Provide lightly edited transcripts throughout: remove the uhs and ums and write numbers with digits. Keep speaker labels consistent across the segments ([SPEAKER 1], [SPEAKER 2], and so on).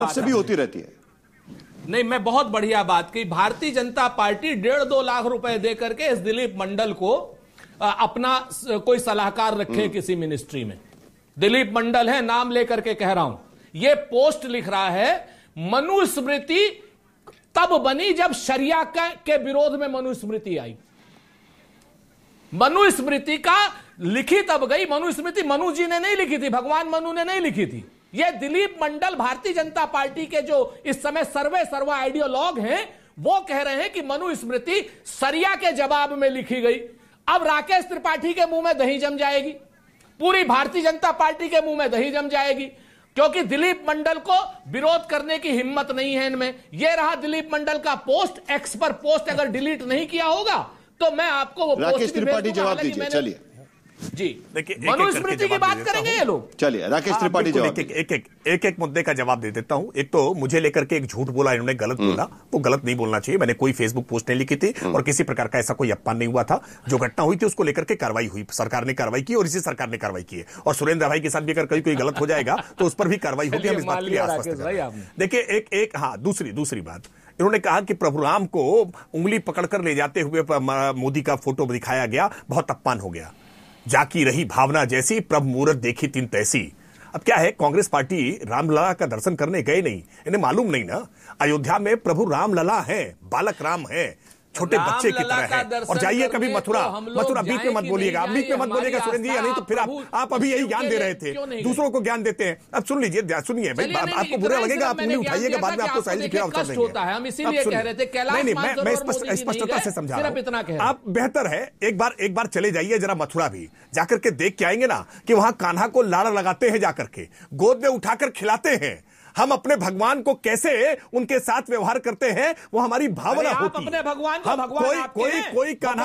[SPEAKER 1] से भी होती रहती है।
[SPEAKER 2] नहीं, मैं बहुत बढ़िया बात की। भारतीय जनता पार्टी 1.5-2 लाख रुपए दे करके इस दिलीप मंडल को अपना कोई सलाहकार रखे किसी मिनिस्ट्री में। दिलीप मंडल है, नाम लेकर के कह रहा हूं। यह पोस्ट लिख रहा है, मनुस्मृति तब बनी जब शरिया के विरोध में मनुस्मृति आई। मनुस्मृति का लिखी तब गई। मनुस्मृति मनु जी ने नहीं लिखी थी, भगवान मनु ने नहीं लिखी थी। ये दिलीप मंडल भारतीय जनता पार्टी के जो इस समय सर्वा आइडियोलॉग हैं, वो कह रहे हैं कि मनुस्मृति शरिया के जवाब में लिखी गई। अब राकेश त्रिपाठी के मुंह में दही जम जाएगी, पूरी भारतीय जनता पार्टी के मुंह में दही जम जाएगी, क्योंकि दिलीप मंडल को विरोध करने की हिम्मत नहीं है इनमें। यह रहा दिलीप मंडल का पोस्ट, एक्स पर पोस्ट। अगर डिलीट नहीं किया होगा तो मैं आपको वो
[SPEAKER 1] राकेश त्रिपाठी जवाब दीजिए। चलिए
[SPEAKER 2] जी, देखिए मनुस्मृति की बात करेंगे ये लोग।
[SPEAKER 1] चलिए राकेश त्रिपाठी जवाब।
[SPEAKER 3] एक मुद्दे का जवाब दे देता हूं। एक तो मुझे लेकर के एक झूठ बोला इन्होंने, गलत बोला, वो गलत नहीं बोलना चाहिए। मैंने कोई फेसबुक पोस्ट नहीं लिखी थी और किसी प्रकार का ऐसा कोई अपमान नहीं हुआ था। जो घटना हुई थी उसको लेकर के कार्रवाई हुई, सरकार ने कार्रवाई की और इसी सरकार ने कार्रवाई की है। और सुरेंद्र भाई के साथ भी अगर कहीं कोई गलत हो जाएगा तो उस पर भी कार्रवाई होगी। हम इस बात के लिए आश्वस्त हैं। देखिए एक हाँ, दूसरी बात, इन्होंने कहा कि प्रभु राम को उंगली पकड़कर ले जाते हुए मोदी का फोटो दिखाया गया, बहुत अपमान हो गया। जाकी रही भावना जैसी, प्रभु मूरत देखी तीन तैसी। अब क्या है, कांग्रेस पार्टी रामलला का दर्शन करने गए नहीं, इन्हें मालूम नहीं ना। अयोध्या में प्रभु रामलला है, बालक राम है, छोटे बच्चे की तरह है। और जाइए कभी मथुरा बीच में मत बोलिएगा, बीच में मत बोलिएगा सुरेंद्र जी, नहीं तो फिर आप अभी यही ज्ञान दे रहे थे, दूसरों को ज्ञान देते हैं। अब सुन लीजिए, सुनिए भाई, आपको बुरा लगेगा, आप उंगली उठाइएगा, बाद में आपको साहिल जी फिर अवसर देंगे। मैं स्पष्टता से समझा रहा हूं। आप बेहतर है एक बार चले जाइए जरा मथुरा भी, जाकर के देख के आएंगे ना कि वहां कान्हा को लाड़ लगाते हैं, जाकर के गोद में उठाकर खिलाते हैं। हम अपने भगवान को कैसे उनके साथ व्यवहार करते हैं, वो हमारी भावना होती है। हम कोई कान्हा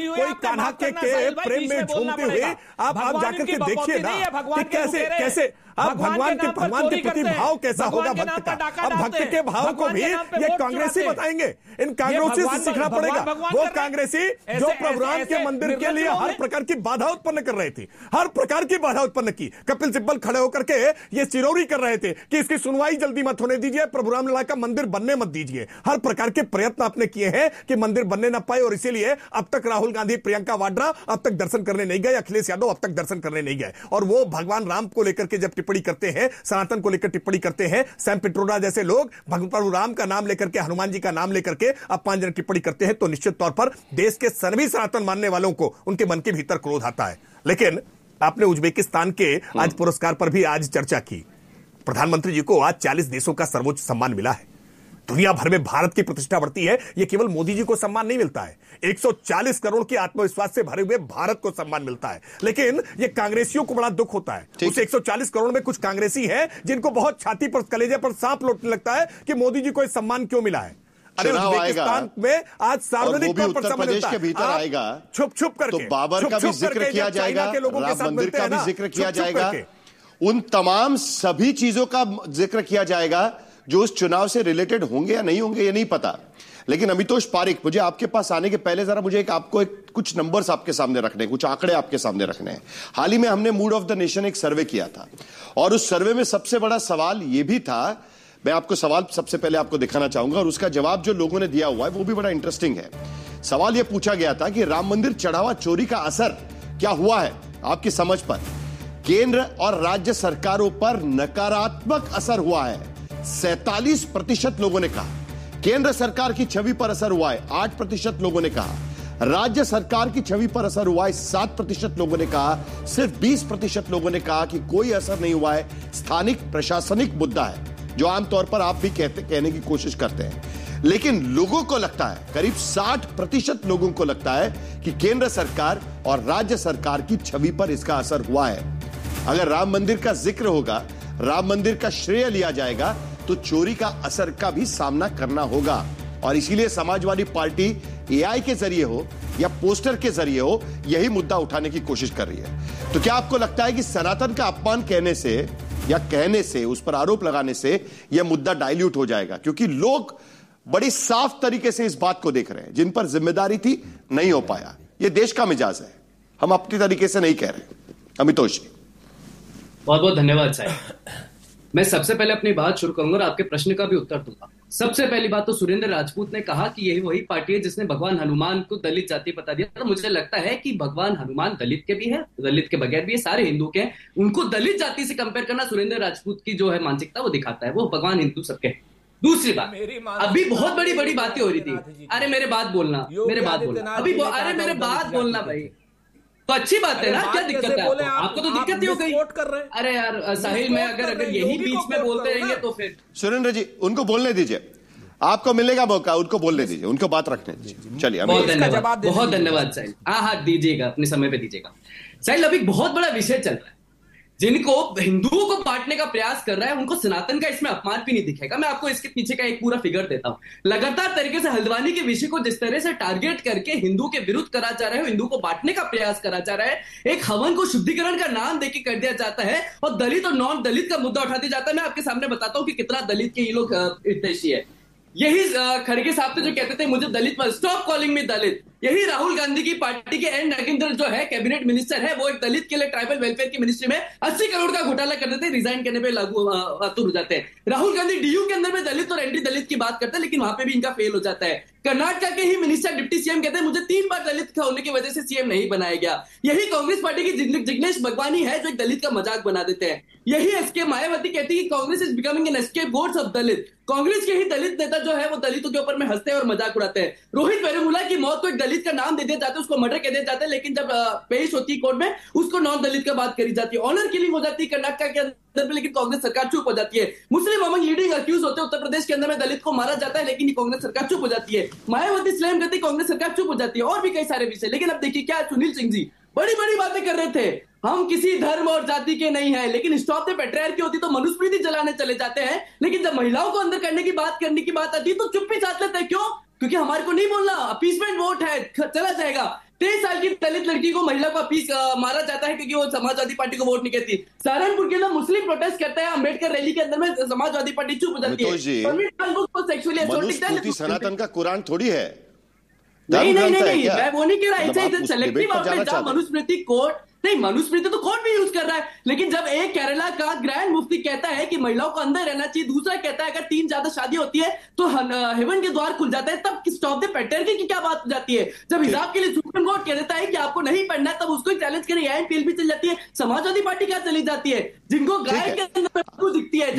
[SPEAKER 3] के प्रेम में झूमते हुए आप जाकर के देखिए ना कि कैसे अब भगवान के प्रति भाव कैसा होगा भक्त का। अब भक्त के भाव को भी ये कांग्रेसी बताएंगे। इन कांग्रेसी से सीखना पड़ेगा। वो कांग्रेसी जो प्रभु राम के मंदिर के लिए हर प्रकार की बाधा उत्पन्न कर रहे थे, हर प्रकार की बाधा उत्पन्न की। कपिल सिब्बल खड़े होकर के ये चिरौरी कर रहे थे कि इसकी सुनवाई जल्दी मत होने दीजिए, प्रभु रामलला का मंदिर बनने मत दीजिए। हर प्रकार के प्रयत्न आपने किए हैं कि मंदिर बनने न पाए, और इसीलिए अब तक राहुल गांधी, प्रियंका वाड्रा अब तक दर्शन करने नहीं गए, अखिलेश यादव अब तक दर्शन करने नहीं गए। और वो भगवान राम को लेकर के जब टिप्पणी करते हैं, सनातन को लेकर टिप्पणी करते हैं, सैम पिट्रोडा जैसे लोग प्रभु राम का नाम लेकर के, हनुमान जी का नाम लेकर के अपमानजनक टिप्पणी करते हैं, तो निश्चित तौर पर देश के सभी सनातन मानने वालों को उनके मन के भीतर क्रोध आता है। लेकिन आपने उज्बेकिस्तान के आज पुरस्कार पर भी आज चर्चा की। प्रधानमंत्री जी को आज 40 देशों का सर्वोच्च सम्मान मिला है। दुनिया भर में भारत की प्रतिष्ठा बढ़ती है। यह केवल मोदी जी को सम्मान नहीं मिलता है, 140 करोड़ के आत्मविश्वास से भरे हुए भारत को सम्मान मिलता है। लेकिन यह कांग्रेसियों को बड़ा दुख होता है। उस 140 करोड़ में कुछ कांग्रेसी हैं जिनको बहुत छाती पर, कलेजे पर सांप लौटने लगता है कि मोदी जी को यह सम्मान क्यों मिला है। अरे उज्बेकिस्तान में आज सार्वजनिक तौर पर सम्मान मिलता है।
[SPEAKER 1] भीतर आएगा
[SPEAKER 3] छुप करके,
[SPEAKER 1] तो बाबर का भी जिक्र किया जाएगा, राम मंदिर का भी जिक्र किया जाएगा, उन तमाम सभी चीजों का जिक्र किया जाएगा जो उस चुनाव से रिलेटेड होंगे या नहीं होंगे ये नहीं पता। लेकिन अमितोष पारिक, मुझे आपके पास आने के पहले जरा मुझे आपको कुछ नंबर्स आपके सामने रखने, कुछ आंकड़े आपके सामने रखने हैं। हाल ही में हमने मूड ऑफ द नेशन एक सर्वे किया था, और उस सर्वे में सबसे बड़ा सवाल यह भी था, मैं आपको सवाल सबसे पहले आपको दिखाना चाहूंगा, और उसका जवाब जो लोगों ने दिया हुआ है वो भी बड़ा इंटरेस्टिंग है। सवाल यह पूछा गया था कि राम मंदिर चढ़ावा चोरी का असर क्या हुआ है आपकी समझ पर। केंद्र और राज्य सरकारों पर नकारात्मक असर हुआ है, 47% लोगों ने कहा। केंद्र सरकार की छवि पर असर हुआ है, 8% लोगों ने कहा। राज्य सरकार की छवि पर असर हुआ है, 7% लोगों ने कहा। सिर्फ 20% लोगों ने कहा कि कोई असर नहीं हुआ है। स्थानिक प्रशासनिक मुद्दा है, जो आमतौर पर आप भी कहने की कोशिश करते हैं। लेकिन लोगों को लगता है, करीब 60% लोगों को लगता है कि केंद्र सरकार और राज्य सरकार की छवि पर इसका असर हुआ है। अगर राम मंदिर का जिक्र होगा, राम मंदिर का श्रेय लिया जाएगा, तो चोरी का असर का भी सामना करना होगा। और इसीलिए समाजवादी पार्टी एआई के जरिए हो या पोस्टर के जरिए हो, यही मुद्दा उठाने की कोशिश कर रही है। तो क्या आपको लगता है कि सनातन का अपमान कहने से, उस पर आरोप लगाने से यह मुद्दा डाइल्यूट हो जाएगा? क्योंकि लोग बड़ी साफ तरीके से इस बात को देख रहे हैं, जिन पर जिम्मेदारी थी नहीं हो पाया। यह देश का मिजाज है, हम अपनी तरीके से नहीं कह रहे। अमितोष जी,
[SPEAKER 4] बहुत बहुत धन्यवाद साहब। मैं सबसे पहले अपनी बात शुरू करूंगा और आपके प्रश्न का भी उत्तर दूंगा। सबसे पहली बात तो सुरेंद्र राजपूत ने कहा कि यही वही पार्टी है जिसने भगवान हनुमान को दलित जाति बता दिया। तो मुझे लगता है कि भगवान हनुमान दलित के भी है, दलित के बगैर भी है, सारे हिंदू के हैं। उनको दलित जाति से कंपेयर करना सुरेंद्र राजपूत की जो है मानसिकता वो दिखाता है। वो भगवान हिंदू सबके हैं। दूसरी बात, अभी बहुत बड़ी बड़ी बातें हो रही थी। अरे मेरे बात बोलना अरे मेरे बात बोलना भाई, तो अच्छी बात है ना, क्या दिक्कत है आपको? तो दिक्कत ही हो गई। अरे यार साहिल, मैं अगर यही बीच में बोलते रहेंगे तो फिर।
[SPEAKER 1] सुरेंद्र जी, उनको बोलने दीजिए, आपको मिलेगा मौका, उनको बोलने दीजिए, उनको बात रखने दीजिए। चलिए,
[SPEAKER 4] बहुत धन्यवाद साहिल। हाँ दीजिएगा, अपने समय पे दीजिएगा। साहिल, अभी बहुत बड़ा विषय चल रहा है। जिनको हिंदुओं को बांटने का प्रयास कर रहा है उनको सनातन का इसमें अपमान भी नहीं दिखेगा। मैं आपको इसके पीछे का एक पूरा फिगर देता हूं। लगातार तरीके से हल्द्वानी के विषय को जिस तरह से टारगेट करके हिंदू के विरुद्ध करा जा रहा है, हिंदू को बांटने का प्रयास करा जा रहा है, एक हवन को शुद्धिकरण का नाम देके कर दिया जाता है और दलित और नॉन दलित का मुद्दा उठा दिया जाता है। मैं आपके सामने बताता हूं कि कितना दलित के ये लोग हितैषी है। यही खड़गे साहब थे जो कहते थे मुझे दलित पर स्टॉप कॉलिंग मी दलित। यही राहुल गांधी की पार्टी के एन नागेंद्र जो है कैबिनेट मिनिस्टर है, वो एक दलित के लिए ट्राइबल वेलफेयर की मिनिस्ट्री में 80 करोड़ का घोटाला कर देते हैं, रिजाइन करने पे लागू आतुर हो जाते हैं। राहुल गांधी डीयू के अंदर में दलित और एंटी दलित की बात करते हैं, लेकिन वहां पे भी इनका फेल हो जाता है। कर्नाटक के ही मिनिस्टर डिप्टी सीएम कहते हैं मुझे 3 बार दलित होने की वजह से सीएम नहीं बनाया गया। यही कांग्रेस पार्टी की जिग्नेश भगवानी है जो एक दलित का मजाक बना देते हैं। यही एसके मायावती कहती है कि Congress is becoming an escape goats of दलित। कांग्रेस के ही दलित नेता जो है वो दलितों के ऊपर में हंसते हैं और मजाक उड़ाते हैं। रोहित वेमुला की मौत को एक दलित का नाम दे दिया जाता है, उसको मर्डर कह दिया जाता है, लेकिन जब पेश होती है कोर्ट में उसको नॉन दलित का बात करी जाती है। ऑनर किलिंग हो जाती है कर्नाटक के अंदर में, लेकिन कांग्रेस सरकार चुप हो जाती है। मुस्लिम अमंग लीडिंग अक्यूज होते हैं, उत्तर प्रदेश के अंदर में दलित को मारा जाता है, लेकिन कांग्रेस सरकार चुप हो जाती है। मायावती स्लैम करती है, कांग्रेस सरकार चुप हो जाती है, और भी कई सारे विषय। लेकिन अब देखिए क्या सुनील सिंह जी बड़ी बड़ी बातें कर रहे थे, हम किसी धर्म और जाति के नहीं है, लेकिन स्टॉप द पैट्रियार्की होती तो मनुस्मृति जलाने चले जाते हैं। लेकिन जब महिलाओं को अंदर करने की बात आती है तो चुप्पी साध लेते हैं। क्यों? क्योंकि हमारे को नहीं बोलना, अपीसमेंट वोट है, चला जाएगा। 23 साल की दलित लड़की को, महिला को मारा जाता है क्योंकि वो समाजवादी पार्टी को वोट नहीं कहती। सहारनपुर के अंदर मुस्लिम प्रोटेस्ट करता है, अंबेडकर रैली के अंदर में समाजवादी पार्टी चुप हो जाती है।
[SPEAKER 1] मनुस्मृति सनातन का कुरान थोड़ी है।
[SPEAKER 4] नहीं, मैं वो नहीं कह रहा। ऐसे सेलेक्टिव आपने जब मनुस्मृति कोर्ट नहीं, मनुस्मृति तो कोर्ट भी यूज कर रहा है, लेकिन जब एक केरला का ग्रैंड मुफ्ती कहता है कि महिलाओं को अंदर रहना चाहिए, दूसरा कहता है अगर 3 ज्यादा शादी होती है तो हेवन के द्वार खुल जाता है, तब स्टॉप द पैट्रियार्की की क्या बात हो जाती है? जब हिजाब के लिए सुप्रीम कोर्ट कह देता है कि आपको नहीं पढ़ना है, तब उसको चैलेंज करें एआईएमपीएल भी चल जाती है। समाजवादी पार्टी क्या चली जाती है? जिनको गाय के अंदर दिखती है,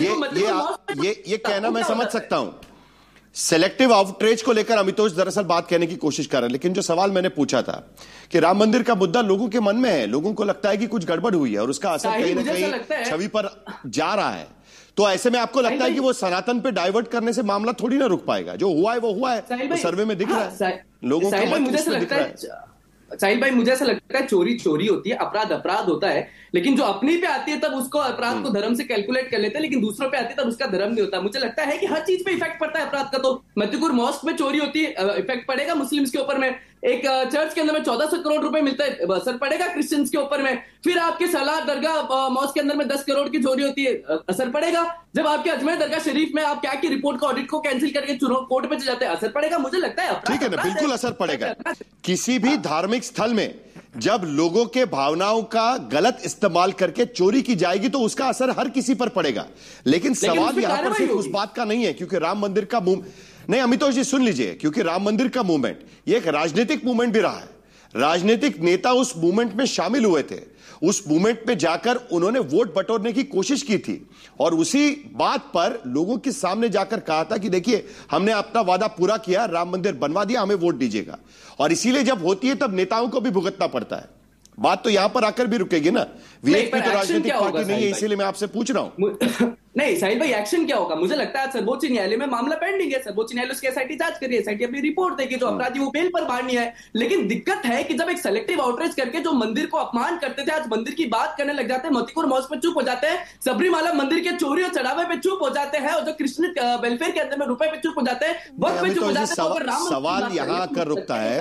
[SPEAKER 1] ये कहना मैं समझ सकता हूं। सेलेक्टिव आउटरीच को लेकर अमितोष दरअसल बात कहने की कोशिश कर रहे हैं, लेकिन जो सवाल मैंने पूछा था कि राम मंदिर का मुद्दा लोगों के मन में है, लोगों को लगता है कि कुछ गड़बड़ हुई है और उसका असर कहीं ना कहीं छवि पर जा रहा है। तो ऐसे में आपको लगता है कि वो सनातन पे डाइवर्ट करने से मामला थोड़ी ना रुक पाएगा? जो हुआ है वो हुआ है, वो सर्वे में दिख रहा है, लोगों का मन उसमें दिख रहा है।
[SPEAKER 4] साहिल भाई, मुझे ऐसा लगता है चोरी चोरी होती है, अपराध होता है, लेकिन जो अपनी पे आती है तब उसको अपराध को धर्म से कैलकुलेट कर लेते हैं, लेकिन दूसरों पे आती है तब उसका धर्म नहीं होता। मुझे लगता है कि हर चीज पे इफेक्ट पड़ता है अपराध का। तो मतिपुर मॉस्क में चोरी होती है, इफेक्ट पड़ेगा मुस्लिम्स के ऊपर में। एक चर्च के अंदर में 1400 करोड़ रुपए मिलता है, असर पड़ेगा क्रिश्चियंस के ऊपर में। फिर आपके सलार दरगाह मॉस्क के अंदर में 10 करोड़ की चोरी होती है, असर पड़ेगा। जब आपके अजमेर दरगाह शरीफ में आप क्या की रिपोर्ट का ऑडिट को कैंसिल करके कोर्ट में चले जाते हैं, असर पड़ेगा। मुझे लगता है
[SPEAKER 1] ठीक है ना, बिल्कुल असर पड़ेगा। किसी भी धार्मिक स्थल में जब लोगों के भावनाओं का गलत इस्तेमाल करके चोरी की जाएगी तो उसका असर हर किसी पर पड़ेगा। लेकिन सवाल यहां पर सिर्फ उस बात का नहीं है, क्योंकि राम मंदिर का नहीं, अमितोष जी सुन लीजिए, क्योंकि राम मंदिर का मूवमेंट ये एक राजनीतिक मूवमेंट भी रहा है। राजनीतिक नेता उस मूवमेंट में शामिल हुए थे, उस मूवमेंट पे जाकर उन्होंने वोट बटोरने की कोशिश की थी और उसी बात पर लोगों के सामने जाकर कहा था कि देखिए हमने अपना वादा पूरा किया, राम मंदिर बनवा दिया, हमें वोट दीजिएगा। और इसीलिए जब होती है तब नेताओं को भी भुगतना पड़ता है। बात तो यहां पर आकर भी रुकेगी ना। वीएचपी तो राजनीतिक पार्टी नहीं है, इसीलिए मैं आपसे पूछ रहा हूं।
[SPEAKER 4] नहीं साहिल भाई, एक्शन क्या होगा? मुझे लगता है सर्वोच्च न्यायालय में मामला पेंडिंग है, सर्वोच्च न्यायालय उसकी एसआईटी जांच करिए, एसआईटी अपनी रिपोर्ट देगी, जो अपराधी वो बेल पर बाहर नहीं है। लेकिन दिक्कत है कि जब एक सेलेक्टिव आउटरीच करके जो मंदिर को अपमान करते थे, आज मंदिर की बात करने लग जाते हैं, मतिपुर मॉस्क पे चुप हो जाते हैं, सबरीमाला मंदिर के चोरी और चढ़ावे पे चुप हो जाते हैं, और जो क्रिश्चियन वेलफेयर के अंदर में रुपए पे चुप हो जाते हैं, वक्त पे चुप हो जाते हैं।
[SPEAKER 1] सवाल यहां आकर रुकता है,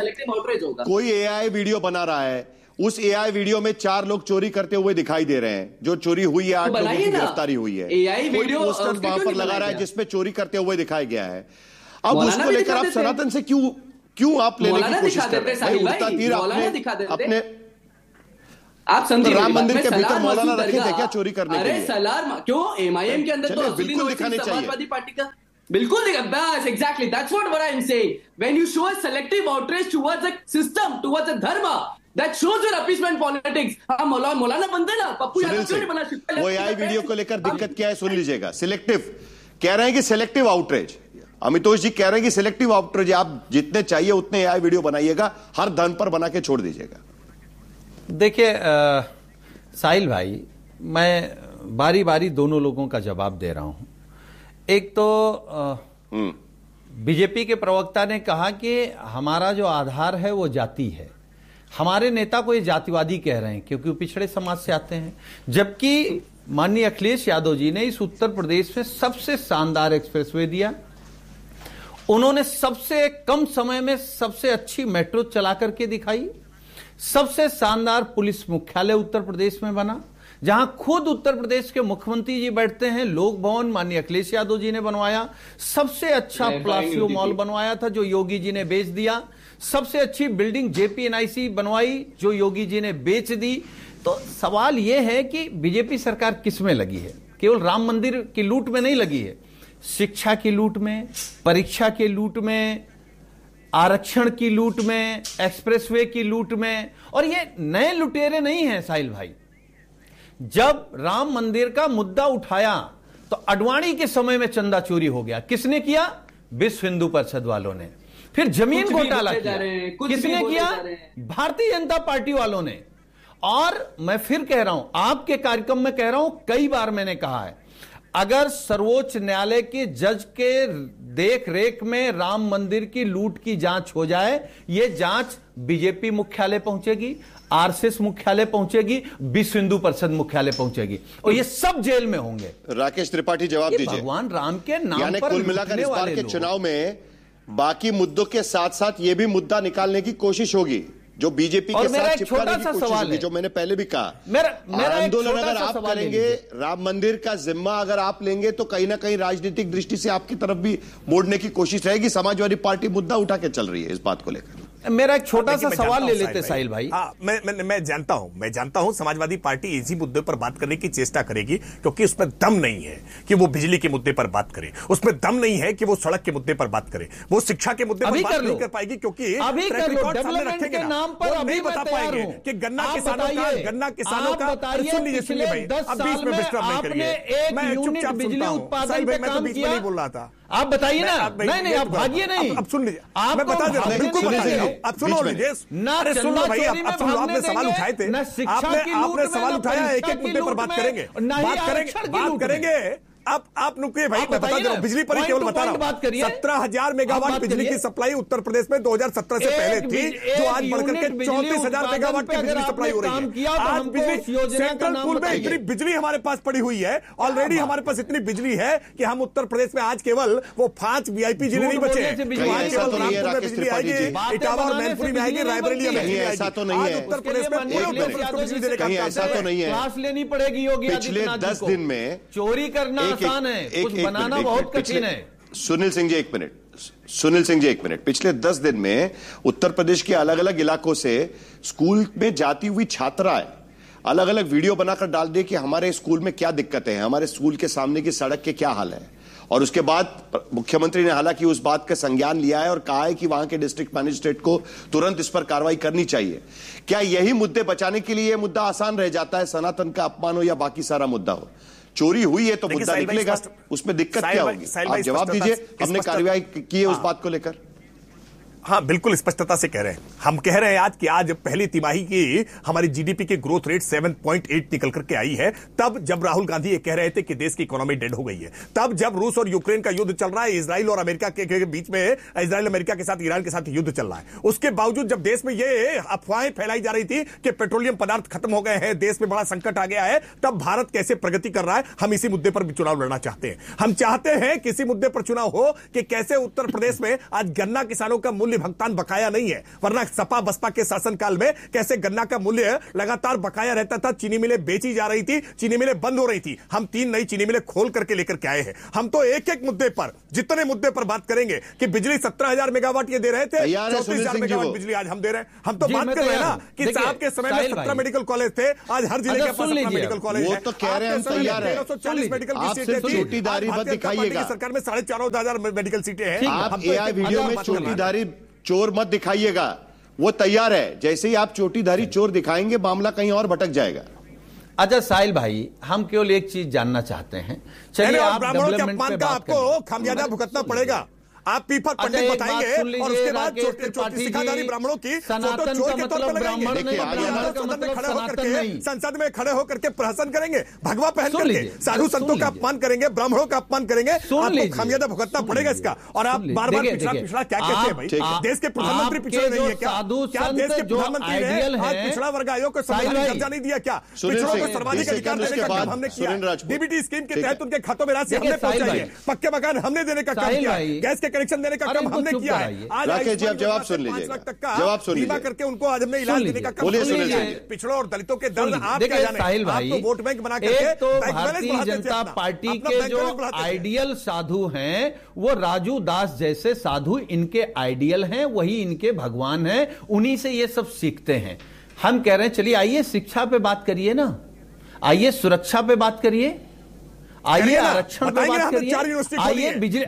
[SPEAKER 1] कोई एआई वीडियो बना रहा है, उस एआई वीडियो में 4 लोग चोरी करते हुए दिखाई दे रहे हैं, जो चोरी हुई है 8 लोगों की गिरफ्तारी हुई है।
[SPEAKER 4] एआई वीडियो
[SPEAKER 1] पोस्टर वहां पर लगा रहा है जिसमें चोरी करते हुए दिखाया गया है। अब उसको लेकर आप सनातन से क्यों आप लेने की कोशिश कर रहे हैं? उड़ता तीर अपने
[SPEAKER 4] आप समझिए,
[SPEAKER 1] राम मंदिर के भीतर मौलाना रखे थे क्या चोरी करने के लिए?
[SPEAKER 4] अरे सलार क्यों, एमआईएम के अंदर तो
[SPEAKER 1] बिल्कुल दिखाने चाहिए,
[SPEAKER 4] समाजवादी पार्टी का बिल्कुल बस exactly that's what I am saying. When you show a selective outreach towards a system, towards a धर्म, that shows your appeasement politics. हम मौलाना बनते ना, पप्पू यादव क्यों नहीं बना?
[SPEAKER 1] वो एआई वीडियो को लेकर दिक्कत क्या है सुन लीजिएगा। सिलेक्टिव कह रहे हैं कि सिलेक्टिव आउटरीच, अमितोष जी कह रहे हैं कि सिलेक्टिव आउटरीच, आप जितने चाहिए उतने एआई वीडियो बनाइएगा, हर धर्म पर बना के छोड़ दीजिएगा।
[SPEAKER 5] देखिए साहिल भाई, मैं बारी बारी दोनों लोगों का जवाब दे रहा हूं। एक तो बीजेपी के प्रवक्ता ने कहा कि हमारा जो आधार है वो जाति है। हमारे नेता को ये जातिवादी कह रहे हैं क्योंकि वो पिछड़े समाज से आते हैं, जबकि माननीय अखिलेश यादव जी ने इस उत्तर प्रदेश में सबसे शानदार एक्सप्रेसवे दिया। उन्होंने सबसे कम समय में सबसे अच्छी मेट्रो चला करके दिखाई। सबसे शानदार पुलिस मुख्यालय उत्तर प्रदेश में बना, जहां खुद उत्तर प्रदेश के मुख्यमंत्री जी बैठते हैं। लोक भवन माननीय अखिलेश यादव जी ने बनवाया। सबसे अच्छा प्लासियो मॉल बनवाया था जो योगी जी ने बेच दिया। सबसे अच्छी बिल्डिंग जेपीएनआईसी बनवाई जो योगी जी ने बेच दी। तो सवाल यह है कि बीजेपी सरकार किस में लगी है? केवल राम मंदिर की लूट में नहीं लगी है, शिक्षा की लूट में, परीक्षा की लूट में, आरक्षण की लूट में, एक्सप्रेसवे की लूट में। और ये नए लुटेरे नहीं हैं साहिल भाई। जब राम मंदिर का मुद्दा उठाया तो अडवाणी के समय में चंदा चोरी हो गया। किसने किया? विश्व हिंदू परिषद वालों ने। फिर जमीन घोटाला किया, किसने किया? भारतीय जनता पार्टी वालों ने। और मैं फिर कह रहा हूं, आपके कार्यक्रम में कह रहा हूं, कई बार मैंने कहा है, अगर सर्वोच्च न्यायालय के जज के देख रेख में राम मंदिर की लूट की जांच हो जाए, यह जांच बीजेपी मुख्यालय पहुंचेगी, आरएसएस मुख्यालय पहुंचेगी, विश्व हिंदू परिषद मुख्यालय पहुंचेगी, और ये सब जेल में होंगे।
[SPEAKER 1] राकेश त्रिपाठी जवाब दीजिए।
[SPEAKER 5] भगवान राम के नाम
[SPEAKER 1] यानी
[SPEAKER 5] पर
[SPEAKER 1] कुल मिलाकर इस बार के चुनाव में बाकी मुद्दों के साथ साथ ये भी मुद्दा निकालने की कोशिश होगी जो बीजेपी के साथ चिपकाने की कोशिश होगी, जो मैंने पहले भी कहा। आंदोलन अगर आप करेंगे, राम मंदिर का जिम्मा अगर आप लेंगे, तो कहीं ना कहीं राजनीतिक दृष्टि से आपकी तरफ भी मोड़ने की कोशिश रहेगी। समाजवादी पार्टी मुद्दा उठा के चल रही है इस बात को लेकर।
[SPEAKER 5] मेरा एक छोटा सा सवाल ले लेते साहिल भाई।
[SPEAKER 3] मैं जानता हूं समाजवादी पार्टी इसी मुद्दे पर बात करने की चेष्टा करेगी, क्योंकि उसमें दम नहीं है कि वो बिजली के मुद्दे पर बात करे, उसमें दम नहीं है कि वो सड़क के मुद्दे पर बात करे, वो शिक्षा के मुद्दे पर बात नहीं कर पाएगी, क्योंकि
[SPEAKER 5] अभी डेवलपमेंट के नाम पर अभी
[SPEAKER 3] नहीं बता पाएंगे कि गन्ना किसानों का सुन लीजिए भाई, अब बीच में डिस्टर्ब नहीं करिए। मैं चुपचाप बिजली उत्पादन पे काम किया, नहीं बोल रहा था।
[SPEAKER 5] आप बताइए ना। नहीं आप भागिए नहीं।
[SPEAKER 3] अब सुन लीजिए, मैं बता दे रहा हूं, बिल्कुल बताइए। अब सुनो लीजिए, अरे सुनो भाई, अब सुनो, आपने सवाल उठाए थे, आपने सवाल उठाया, एक एक मुद्दे पर बात करेंगे। अब आप रुकिए भाई, मैं बता दे रहा हूं, बिजली पर केवल बता रहा हूं, 17,000 मेगावाट बिजली की सप्लाई उत्तर प्रदेश में 2017 से पहले थी, जो आज बढ़कर के 34,000 मेगावाट की बिजली सप्लाई हो रही है। आज बिजली सेंट्रल पूल में इतनी बिजली हमारे पास पड़ी हुई है, ऑलरेडी हमारे पास इतनी बिजली है कि हम उत्तर प्रदेश में आज केवल वो 5 वीआईपी जिले नहीं बचे हैं। बिजली आएगी, इटावा और मैनपुरी में आएगी, रायबरेली में
[SPEAKER 1] ऐसा तो नहीं है।
[SPEAKER 3] उत्तर प्रदेश में बिजली देने का
[SPEAKER 1] ऐसा तो नहीं है।
[SPEAKER 5] क्लास लेनी पड़ेगी योगी
[SPEAKER 1] पिछले 10 दिन में
[SPEAKER 5] चोरी करना आसान है, कुछ बनाना बहुत कठिन है।
[SPEAKER 1] सुनील सिंह जी एक मिनट। पिछले 10 दिन में उत्तर प्रदेश के अलग अलग इलाकों से स्कूल में जाती हुई छात्राएं अलग अलग वीडियो बनाकर डाल दी कि हमारे स्कूल में क्या दिक्कतें हैं, हमारे स्कूल के सामने की सड़क के क्या हाल है। और उसके बाद मुख्यमंत्री ने हालांकि उस बात का संज्ञान लिया है और कहा है कि वहां के डिस्ट्रिक्ट मैजिस्ट्रेट को तुरंत इस पर कार्रवाई करनी चाहिए। क्या यही मुद्दे बचाने के लिए यह मुद्दा आसान रह जाता है? सनातन का अपमान हो या बाकी सारा मुद्दा हो, चोरी हुई है तो मुद्दा निकलेगा, उसमें दिक्कत क्या होगी? आप जवाब दीजिए, हमने कार्रवाई की है उस बात को लेकर।
[SPEAKER 3] हाँ, बिल्कुल स्पष्टता से कह रहे हैं। हम कह रहे हैं आज कि आज पहली तिमाही की हमारी जीडीपी की ग्रोथ रेट 7.8 निकल करके आई है। तब जब राहुल गांधी ये कह रहे थे कि देश की इकोनॉमी डेड हो गई है, तब जब रूस और यूक्रेन का युद्ध चल रहा है, इजराइल और अमेरिका के बीच में, इजराइल अमेरिका के साथ ईरान के साथ युद्ध चल रहा है, उसके बावजूद जब देश में ये अफवाहें फैलाई जा रही थी कि पेट्रोलियम पदार्थ खत्म हो गए हैं, देश में बड़ा संकट आ गया है, तब भारत कैसे प्रगति कर रहा है। हम इसी मुद्दे पर भी चुनाव लड़ना चाहते हैं। हम चाहते हैं किसी मुद्दे पर चुनाव हो कि कैसे उत्तर प्रदेश में आज गन्ना किसानों का मूल्य मूल्य भुगतान बकाया नहीं है, वरना सपा बसपा के शासनकाल में कैसे गन्ना का मूल्य लगातार बकाया रहता था, चीनी मिलें बेची जा रही थी, चीनी मिलें बंद हो रही थी। हम 3 नई चीनी मिलें खोल करके लेकर के आए हैं। हम तो एक एक मुद्दे पर, जितने मुद्दे पर बात करेंगे कि बिजली 17,000 मेगावाट ये दे रहे थे, 34,000 मेगावाट बिजली आज हम दे रहे हैं। हम तो बात कर रहे हैं ना कि साहब के समय में 17 मेडिकल कॉलेज थे, आज हर जिले के पास अपना मेडिकल कॉलेज है।
[SPEAKER 1] वो तो कह रहे हैं हम तैयार है।
[SPEAKER 3] 940 मेडिकल की सीटें थी,
[SPEAKER 1] चोटीदारी मत दिखाइएगा।
[SPEAKER 3] सरकार में 4,500 मेडिकल सीटें हैं।
[SPEAKER 1] आप एआई वीडियो में चोटीदारी चोर मत दिखाइएगा, वो तैयार है। जैसे ही आप चोटीदारी चोर दिखाएंगे मामला कहीं और भटक जाएगा।
[SPEAKER 5] अच्छा साहिल भाई, हम केवल एक चीज जानना चाहते हैं, चलिए आप डेवलपमेंट पे बात
[SPEAKER 3] आपको खामियाजा भुगतना पड़ेगा। आप पीपर पंडित बताएंगे और उसके बाद सिखादारी ब्राह्मणों की
[SPEAKER 5] सनातन का मतलब ब्राह्मण नहीं, ब्राह्मण का मतलब सनातन नहीं।
[SPEAKER 3] संसद में खड़े होकर के प्रहसन करेंगे, भगवा पहन करके साधु संतों का अपमान करेंगे, ब्राह्मणों का अपमान करेंगे। आपको खामियाजा भुगतना पड़ेगा इसका। और आप बार बार पिछड़ा पिछड़ा क्या कहते हैं भाई? देश के प्रधानमंत्री पिछड़े नहीं है क्या? देश के प्रधानमंत्री ने आज पिछड़ा वर्ग आयोग को संवैधानिक दर्जा नहीं दिया क्या? पिछड़ों को सर्वाधिक अधिकार देने का काम हमने किया। डीबीटी स्कीम के तहत उनके खातों में राशि हमने पहुंचाई है, पक्के मकान हमने देने का काम किया, गैस के कनेक्शन देने का काम हमने किया है। आज
[SPEAKER 1] राकेश जी आप जवाब सुन लीजिए, जवाब सुन लीजिए,
[SPEAKER 3] बीमा करके उनको आज हमने इलाज देने का काम किया है। पिछड़ों और दलितों के दर्द आप क्या जाने?
[SPEAKER 5] साहिल भाई,
[SPEAKER 3] आप तो वोट बैंक बना करके
[SPEAKER 5] एक तो भारतीय जनता पार्टी के जो आइडियल साधु हैं वो राजू दास जैसे साधु इनके आइडियल हैं, वही इनके भगवान हैं, उन्हीं से ये सब सीखते हैं। हम कह रहे हैं चलिए आइए शिक्षा पे बात करिए ना, आइए सुरक्षा पे बात करिए, आइए आरक्षण पे बात करिए, आइए बिजली।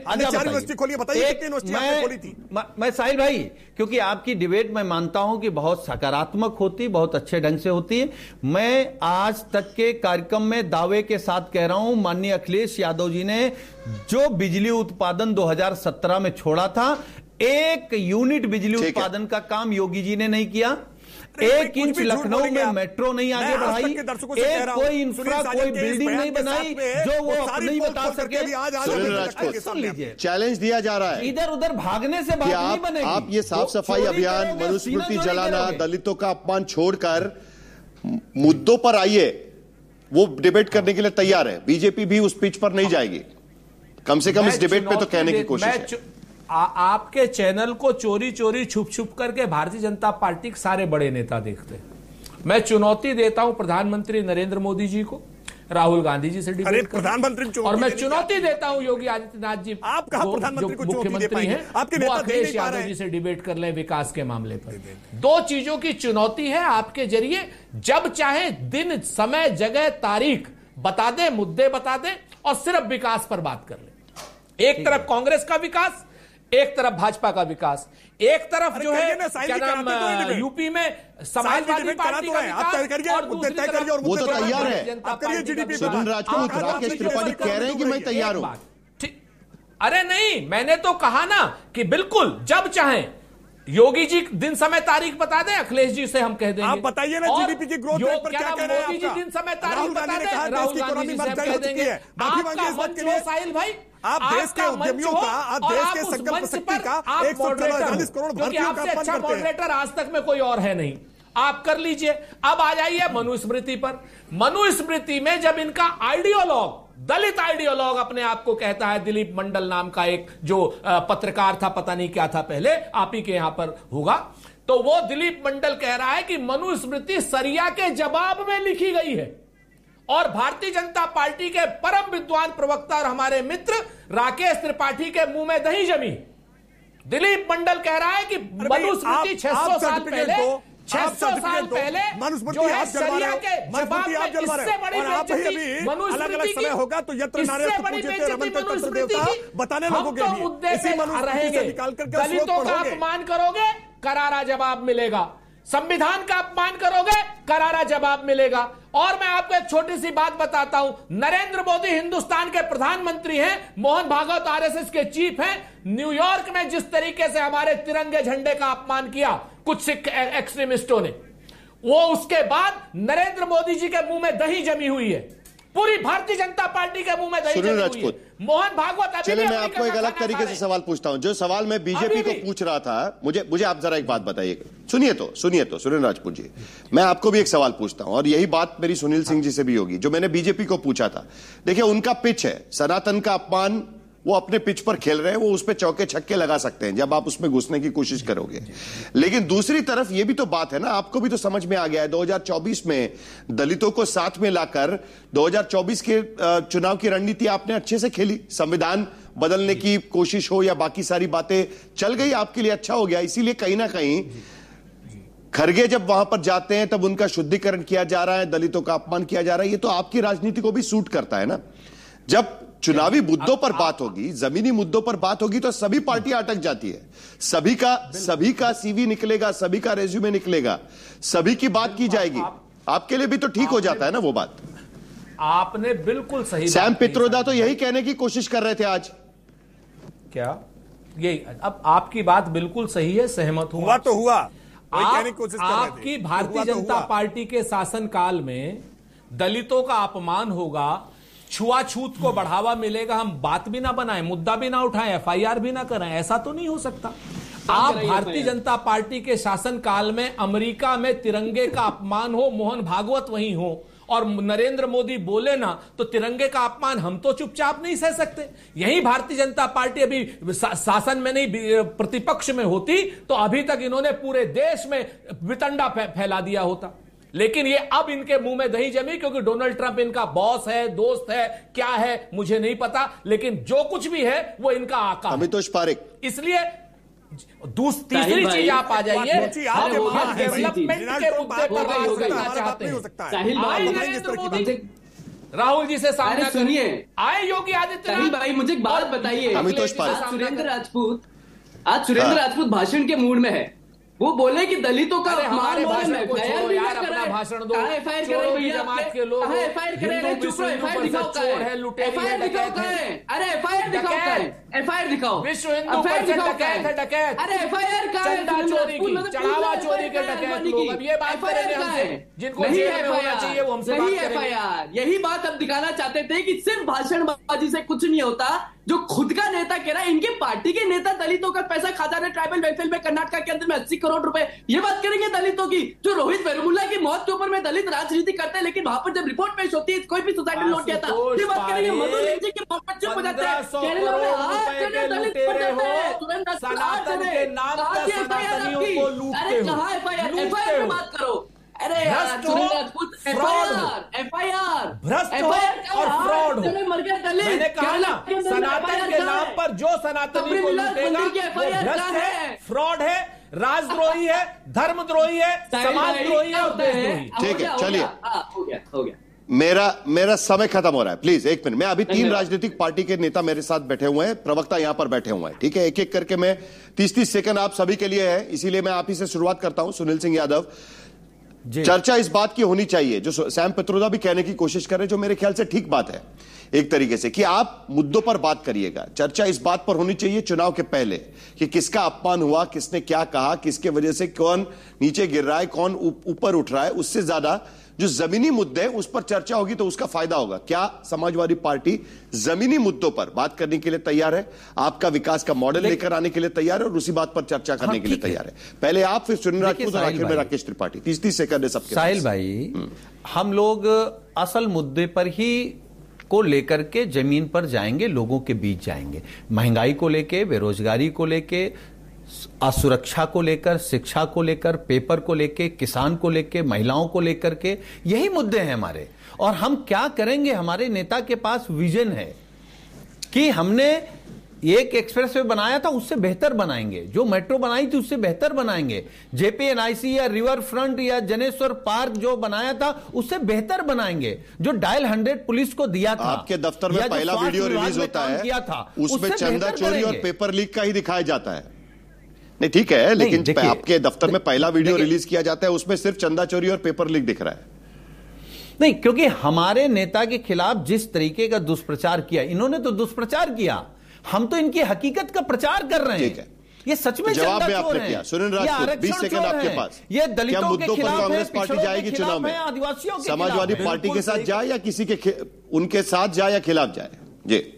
[SPEAKER 5] मैं साहिल भाई, क्योंकि आपकी डिबेट मैं मानता हूं कि बहुत सकारात्मक होती, बहुत अच्छे ढंग से होती है। मैं आज तक के कार्यक्रम में दावे के साथ कह रहा हूं, माननीय अखिलेश यादव जी ने जो बिजली उत्पादन 2017 में छोड़ा था, 1 यूनिट बिजली उत्पादन का काम योगी जी ने नहीं किया। 1 इंच लखनऊ में मेट्रो नहीं आगे बढ़ाई, एक कोई इंफ्रा कोई बिल्डिंग नहीं बनाई जो वो नहीं बता सके।
[SPEAKER 1] सुन लीजिए, चैलेंज दिया जा रहा है,
[SPEAKER 5] इधर उधर भागने से बात नहीं बनेगी।
[SPEAKER 1] आप ये साफ सफाई अभियान, मनुस्मृति जलाना, दलितों का अपमान छोड़कर मुद्दों पर आइए। वो डिबेट करने के लिए तैयार है, बीजेपी भी उस पिच पर नहीं जाएगी। कम से कम इस डिबेट पे तो कहने की कोशिश है।
[SPEAKER 2] आपके चैनल को चोरी चोरी छुप छुप करके भारतीय जनता पार्टी के सारे बड़े नेता देखते हैं। मैं चुनौती देता हूं प्रधानमंत्री नरेंद्र मोदी जी को, राहुल गांधी जी से डिबेट
[SPEAKER 3] प्रधानमंत्री,
[SPEAKER 2] और मैं चुनौती देता हूं योगी आदित्यनाथ जी,
[SPEAKER 3] आप कहां प्रधानमंत्री को
[SPEAKER 2] मुख्यमंत्री हैं, वो अखिलेश यादव जी से डिबेट कर ले विकास के मामले पर। 2 चीजों की चुनौती है आपके जरिए, जब चाहे दिन समय जगह तारीख बता दे, मुद्दे बता दे और सिर्फ विकास पर बात कर ले। एक तरफ कांग्रेस का विकास, एक तरफ भाजपा का विकास, एक तरफ जो है क्या नाम यूपी में समाजवादी पार्टी का विकास, और दूसरी तरफ
[SPEAKER 1] वो तो तैयार है। सुनील राजपूत, राकेश त्रिपाठी कह रहे हैं कि मैं तैयार हूं।
[SPEAKER 2] अरे नहीं, मैंने तो कहा ना कि बिल्कुल जब चाहें योगी जी दिन समय तारीख बता दें, अखिलेश जी से हम कह देंगे।
[SPEAKER 3] आप बताइए ना जीडीपी की ग्रोथ रेट पर क्या कह रहे हैं?
[SPEAKER 2] मोदी जी दिन समय तारीख बता दें, राहुल गांधी जी से हम कह देंगे। आपका मंच हो साहिल भाई,
[SPEAKER 3] आप देश के उद्यमियों का, आप देश के संकल्प शक्ति का 140 करोड़ भारतीयों का अपमान करते हैं।
[SPEAKER 2] मॉडरेटर आज तक में कोई और है नहीं, आप कर लीजिए। अब आ जाइए मनुस्मृति पर। मनुस्मृति में जब इनका आइडियोलॉग, दलित आइडियोलॉग अपने आप को कहता है, दिलीप मंडल नाम का एक जो पत्रकार था, पता नहीं क्या था पहले, आप ही के यहां पर होगा, तो वो दिलीप मंडल कह रहा है कि मनुस्मृति सरिया के जवाब में लिखी गई है। और भारतीय जनता पार्टी के परम विद्वान प्रवक्ता और हमारे मित्र राकेश त्रिपाठी के मुंह में दही जमी। दिलीप मंडल कह रहा है कि मनुस्मृति 600 साल पहले, 600 साल पहले जो है सरिया के जवाब में इससे बड़ी बेइज्जती मनुस्मृति की,
[SPEAKER 3] होगा तो
[SPEAKER 2] इससे बड़ी बेइज्जती मनुस्मृति की बताने लोगों के लिए मुद्दे पे रहेंगे। दलितों का अपमान करोगे, करारा जवाब मिलेगा। संविधान का अपमान करोगे, करारा जवाब मिलेगा। और मैं आपको एक छोटी सी बात बताता हूं, नरेंद्र मोदी हिंदुस्तान के प्रधानमंत्री हैं, मोहन भागवत आरएसएस के चीफ हैं। न्यूयॉर्क में जिस तरीके से हमारे तिरंगे झंडे का अपमान किया कुछ सिख एक्सट्रीमिस्टों ने, वो उसके बाद नरेंद्र मोदी जी के मुंह में दही जमी हुई है, पूरी भारतीय जनता पार्टी के मुंह में दही जमी हुई है। मोहन भागवत,
[SPEAKER 1] चलिए मैं आपको एक अलग तरीके से सवाल पूछता हूं। जो सवाल मैं बीजेपी को पूछ रहा था, मुझे आप जरा एक बात बताइए। सुनिए तो सुनील राजपूत जी, मैं आपको भी एक सवाल पूछता हूं, और यही बात मेरी सुनील सिंह जी से भी होगी, जो मैंने बीजेपी को पूछा था। देखिए, उनका पिच है सनातन का अपमान वो अपने पिच पर खेल रहे हैं, वो उस पर चौके छक्के लगा सकते हैं जब आप उसमें घुसने की कोशिश करोगे। लेकिन दूसरी तरफ ये भी तो बात है ना, आपको भी तो समझ में आ गया है 2024 में दलितों को साथ में लाकर 2024 के चुनाव की रणनीति आपने अच्छे से खेली। संविधान बदलने की कोशिश हो या बाकी सारी बातें चल गई, आपके लिए अच्छा हो गया। इसीलिए कहीं ना कहीं खरगे जब वहां पर जाते हैं तब उनका शुद्धिकरण किया जा रहा है, दलितों का अपमान किया जा रहा है। ये तो आपकी राजनीति को भी सूट करता है ना। जब चुनावी मुद्दों पर बात होगी, जमीनी मुद्दों पर बात होगी, तो सभी पार्टियां अटक जाती है। सभी का सीवी निकलेगा, सभी का रेज्यूमे निकलेगा, सभी की बात की जाएगी। आपके लिए भी तो ठीक हो जाता है ना वो बात।
[SPEAKER 2] आपने बिल्कुल सही।
[SPEAKER 1] सैम पित्रोदा तो यही कहने की कोशिश कर रहे थे आज।
[SPEAKER 2] क्या ये अब आपकी बात बिल्कुल सही है, सहमत हूं।
[SPEAKER 3] हुआ तो हुआ।
[SPEAKER 2] आपकी भारतीय जनता पार्टी के शासनकाल में दलितों का अपमान होगा, छुआछूत को बढ़ावा मिलेगा, हम बात भी ना बनाएं, मुद्दा भी ना उठाएं, एफआईआर भी ना करें, ऐसा तो नहीं हो सकता। आप भारतीय जनता पार्टी के शासनकाल में अमेरिका में तिरंगे का अपमान हो, मोहन भागवत वहीं हो और नरेंद्र मोदी बोले ना तो तिरंगे का अपमान हम तो चुपचाप नहीं सह सकते। यही भारतीय जनता पार्टी अभी शासन में नहीं प्रतिपक्ष में होती तो अभी तक इन्होंने पूरे देश में वितंडा फैला दिया होता। लेकिन ये अब इनके मुंह में दही जमी क्योंकि डोनाल्ड ट्रंप इनका बॉस है, दोस्त है, क्या है मुझे नहीं पता, लेकिन जो कुछ भी है वो इनका आका है।
[SPEAKER 1] अमितोष पारेख।
[SPEAKER 2] इसलिए तीसरी चीज आप आ जाइए, डेवलपमेंट के मुद्दे पर बात करना चाहते हैं। राहुल जी से सामना
[SPEAKER 4] सुनिए,
[SPEAKER 2] आए योगी आदित्यनाथ।
[SPEAKER 4] साहिल भाई मुझे एक बात बताइए,
[SPEAKER 1] अमितोष पारेख।
[SPEAKER 4] आज सुरेंद्र राजपूत भाषण के मूड में है। वो बोले कि दलितों का
[SPEAKER 2] हमारे भाषण को छोड़ो यार, अपना भाषण दो। चोरों की जमात के लोग
[SPEAKER 4] है, लुटेरे है, अरे एफआईआर दिखाओ,
[SPEAKER 2] विश्व हिंदू परिषद डकैत है, डकैत।
[SPEAKER 4] अरे एफआईआर का
[SPEAKER 2] चंदा चोरी की, चढ़ावा चोरी के डकैत लोग। अब ये बात करेंगे हमसे, जिनको जेल में होना चाहिए वो हमसे बात करेंगे।
[SPEAKER 4] यही बात अब दिखाना चाहते थे कि सिर्फ भाषणबाजी से कुछ नहीं होता। जो खुद का नेता कह रहा है, इनके पार्टी के नेता दलितों का पैसा खाता है ट्राइबल वेलफेयर में कर्नाटक के अंदर में 80 करोड़ रुपए। ये बात करेंगे दलितों की। जो रोहित वेमुला की मौत के ऊपर में दलित राजनीति करते हैं, लेकिन वहां पर जब रिपोर्ट पेश होती है कोई भी सोसाइटी नोट किया था। ये बात करेंगे मधु लिंची की मौत पर चुप हो जाते हैं।
[SPEAKER 2] सनातन के नाम पर सनातनियों को लूटते हो।
[SPEAKER 4] कहां एफआईआर की बात करो। अरे
[SPEAKER 2] भ्रष्ट हो,
[SPEAKER 4] एफआईआर
[SPEAKER 2] भ्रष्ट हो और फ्रॉड हो। मैंने कहा ना, सनातन के नाम पर जो सनातनी को लूटेगा वो भ्रष्ट है, फ्रॉड है, राजद्रोही है, धर्मद्रोही है, समाजद्रोही है और देशद्रोही।
[SPEAKER 1] ठीक है, चलिए
[SPEAKER 4] हो गया।
[SPEAKER 1] मेरा समय खत्म हो रहा है। प्लीज एक मिनट। मैं अभी 3 राजनीतिक पार्टी के नेता मेरे साथ बैठे हुए हैं, प्रवक्ता यहां पर बैठे हुए हैं। ठीक है, एक एक करके मैं 30-30 सेकंड आप सभी के लिए है, इसीलिए मैं आप ही से शुरुआत करता हूं। सुनील सिंह यादव, चर्चा इस बात की होनी चाहिए जो सैम पित्रोदा भी कहने की कोशिश कर रहे हैं, जो मेरे ख्याल से ठीक बात है एक तरीके से, कि आप मुद्दों पर बात करिएगा। चर्चा इस बात पर होनी चाहिए चुनाव के पहले कि किसका अपमान हुआ, किसने क्या कहा, किसके वजह से कौन नीचे गिर रहा है, कौन ऊपर उठ रहा है। उससे ज्यादा जो जमीनी मुद्दे हैं उस पर चर्चा होगी तो उसका फायदा होगा। क्या समाजवादी पार्टी जमीनी मुद्दों पर बात करने के लिए तैयार है, आपका विकास का मॉडल लेकर आने के लिए तैयार है और उसी बात पर चर्चा करने के लिए तैयार है? पहले आप, फिर सुनील राजपूत और आखिर में राकेश त्रिपाठी। 30-30 सेकंड है सबके।
[SPEAKER 5] साहिल भाई, हम लोग असल मुद्दे पर ही को लेकर के जमीन पर जाएंगे, लोगों के बीच जाएंगे। महंगाई को लेके, बेरोजगारी को लेके, असुरक्षा को लेकर, शिक्षा को लेकर, पेपर को लेके, किसान को लेके, महिलाओं को लेकर के, यही मुद्दे हैं हमारे। और हम क्या करेंगे, हमारे नेता के पास विजन है कि हमने एक एक्सप्रेस वे बनाया था उससे बेहतर बनाएंगे, जो मेट्रो बनाई थी उससे बेहतर बनाएंगे, जेपीएनआईसी या रिवर फ्रंट या जनेश्वर पार्क जो बनाया था उससे बेहतर बनाएंगे, जो डायल 100 पुलिस को दिया था।
[SPEAKER 1] आपके दफ्तर में पहला वीडियो रिलीज होता है
[SPEAKER 5] किया था,
[SPEAKER 1] उसमें चंदा चोरी और पेपर लीक का ही दिखाया जाता है। नहीं ठीक है, लेकिन आपके दफ्तर में पहला वीडियो रिलीज किया जाता है उसमें सिर्फ चंदा चोरी और पेपर लीक दिख रहा है।
[SPEAKER 5] नहीं, क्योंकि हमारे नेता के खिलाफ जिस तरीके का दुष्प्रचार किया, इन्होंने तो दुष्प्रचार किया, हम तो इनकी हकीकत का प्रचार कर रहे हैं। ये सच में
[SPEAKER 1] जवाब में आपने किया। सुनील राजपूत, 20 सेकंड आपके पास।
[SPEAKER 5] ये दलितों के खिलाफ है,
[SPEAKER 1] कांग्रेस पार्टी जाएगी चुनाव में,
[SPEAKER 5] आदिवासियों के
[SPEAKER 1] समाजवादी पार्टी के साथ जाए या किसी के उनके साथ जाए या खिलाफ जाए? जी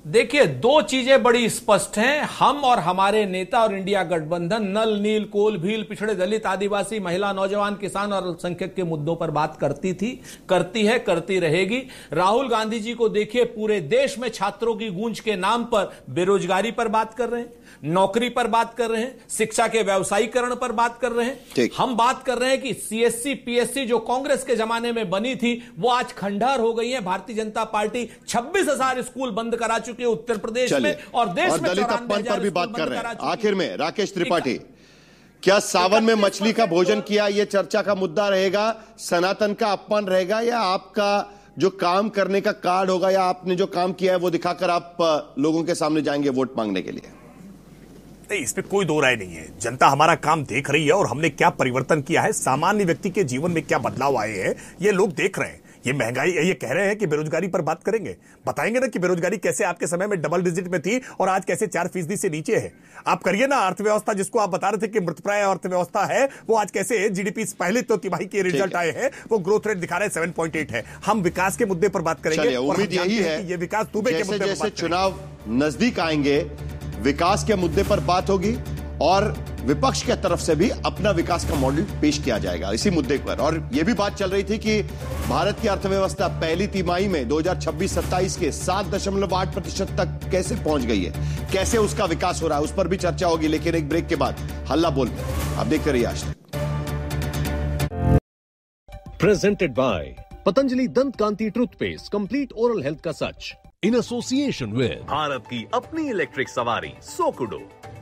[SPEAKER 2] देखिए, दो चीजें बड़ी स्पष्ट हैं। हम और हमारे नेता और इंडिया गठबंधन नल, नील, कोल, भील, पिछड़े, दलित, आदिवासी, महिला, नौजवान, किसान और अल्पसंख्यक के मुद्दों पर बात करती थी, करती है, करती रहेगी। राहुल गांधी जी को देखिए, पूरे देश में छात्रों की गूंज के नाम पर बेरोजगारी पर बात कर रहे हैं, नौकरी पर बात कर रहे हैं, शिक्षा के व्यवसायीकरण पर बात कर रहे हैं। हम बात कर रहे हैं कि सीएससी, पीएससी जो कांग्रेस के जमाने में बनी थी, वो आज खंडहर हो गई है। भारतीय जनता पार्टी 26,000 स्कूल बंद करा चुकी है उत्तर प्रदेश में, और देश में
[SPEAKER 1] दलित अपमान पर भी बात कर रहे हैं। आखिर में राकेश त्रिपाठी, क्या सावन में मछली का भोजन किया, यह चर्चा का मुद्दा रहेगा? सनातन का अपमान रहेगा, या आपका जो काम करने का कार्ड होगा, या आपने जो काम किया है वो दिखाकर आप लोगों के सामने जाएंगे वोट मांगने के लिए?
[SPEAKER 3] नहीं, इस पे कोई दो राय नहीं है। जनता हमारा काम देख रही है और हमने क्या परिवर्तन किया है, सामान्य व्यक्ति के जीवन में क्या बदलाव आए हैं, ये लोग देख रहे हैं। ये महंगाई, ये कह रहे हैं कि बेरोजगारी पर बात करेंगे, बताएंगे ना कि बेरोजगारी कैसे आपके समय में डबल डिजिट में थी और आज कैसे 4% से नीचे है। आप करिए ना अर्थव्यवस्था, जिसको आप बता रहे थे कि मृतप्राय अर्थव्यवस्था है, वो आज कैसे जीडीपी पहले तो तिमाही के रिजल्ट आए हैं, वो ग्रोथ रेट दिखा रहे हैं 7.8 है। हम विकास के मुद्दे पर बात करेंगे।
[SPEAKER 1] उम्मीद यही है
[SPEAKER 3] ये विकास दुबे के मुद्दे पर
[SPEAKER 1] चुनाव नजदीक आएंगे, विकास के मुद्दे पर बात होगी और विपक्ष के तरफ से भी अपना विकास का मॉडल पेश किया जाएगा इसी मुद्दे पर। और यह भी बात चल रही थी कि भारत की अर्थव्यवस्था पहली तिमाही में 2026-27 के 7.8% तक कैसे पहुंच गई है, कैसे उसका विकास हो रहा है, उस पर भी चर्चा होगी। लेकिन एक ब्रेक के बाद हल्ला बोल में आप देखते रहिए आज तक।
[SPEAKER 6] प्रेजेंटेड बाय पतंजलि दंत कांति टूथपेस्ट, कंप्लीट ओरल हेल्थ का सच, इन एसोसिएशन विद भारत की अपनी इलेक्ट्रिक सवारी सोकुडो।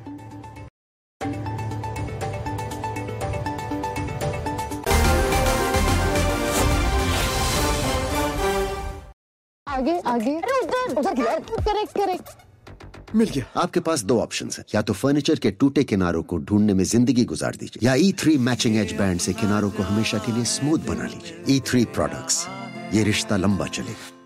[SPEAKER 7] आगे आगे, उधर करेक्ट।
[SPEAKER 8] मिल गया। आपके पास दो ऑप्शंस हैं, या तो फर्नीचर के टूटे किनारों को ढूंढने में जिंदगी गुजार दीजिए, या E3 मैचिंग एज बैंड से किनारों को हमेशा के लिए स्मूथ बना लीजिए। E3 प्रोडक्ट्स, ये रिश्ता लंबा चलेगा।